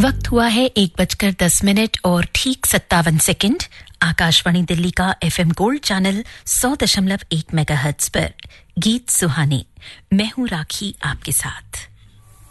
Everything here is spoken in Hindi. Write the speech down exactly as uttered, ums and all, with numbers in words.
वक्त हुआ है एक बजकर दस मिनट और ठीक सत्तावन सेकंड। आकाशवाणी दिल्ली का एफएम गोल्ड चैनल सौ दशमलव एक मेगाहर्ट्ज पर गीत सुहाने। मैं हूं राखी आपके साथ।